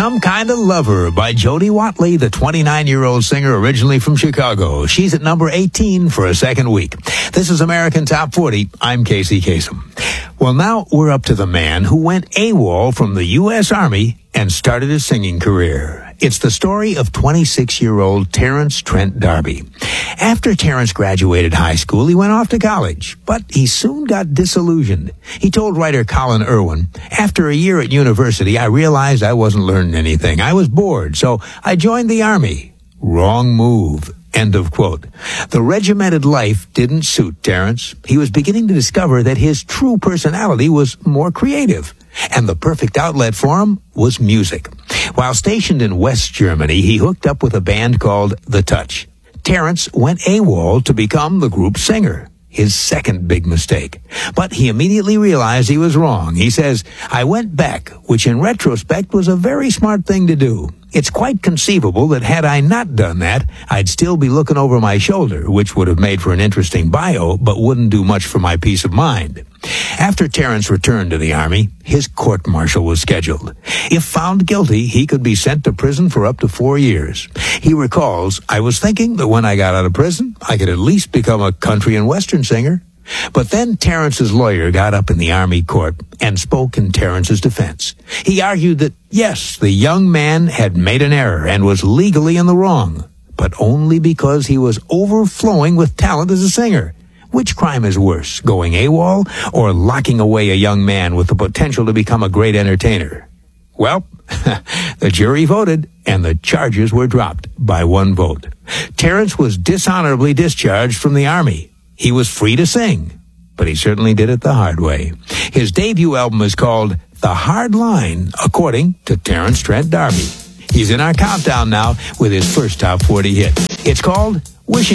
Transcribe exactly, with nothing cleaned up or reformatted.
Some Kind of Lover by Jody Watley, the twenty-nine-year-old singer originally from Chicago. She's at number eighteen for a second week. This is American Top forty. I'm Casey Kasem. Well, now we're up to the man who went AWOL from the U S Army and started his singing career. It's the story of twenty-six-year-old Terrence Trent D'Arby. After Terrence graduated high school, he went off to college, but he soon got disillusioned. He told writer Colin Irwin, "After a year at university, I realized I wasn't learning anything. I was bored, so I joined the Army." Wrong move. End of quote. The regimented life didn't suit Terrence. He was beginning to discover that his true personality was more creative, and the perfect outlet for him was music. While stationed in West Germany, he hooked up with a band called The Touch. Terrence went AWOL to become the group's singer. His second big mistake. But he immediately realized he was wrong. He says, "I went back, which in retrospect was a very smart thing to do. It's quite conceivable that had I not done that, I'd still be looking over my shoulder, which would have made for an interesting bio, but wouldn't do much for my peace of mind." After Terrence returned to the Army, his court-martial was scheduled. If found guilty, he could be sent to prison for up to four years. He recalls, "I was thinking that when I got out of prison, I could at least become a country and western singer." But then Terrence's lawyer got up in the Army court and spoke in Terrence's defense. He argued that, yes, the young man had made an error and was legally in the wrong, but only because he was overflowing with talent as a singer. Which crime is worse, going AWOL or locking away a young man with the potential to become a great entertainer? Well, the jury voted, and the charges were dropped by one vote. Terrence was dishonorably discharged from the Army. He was free to sing, but he certainly did it the hard way. His debut album is called The Hard Line, according to Terrence Trent D'Arby. He's in our countdown now with his first Top forty hit. It's called Wishing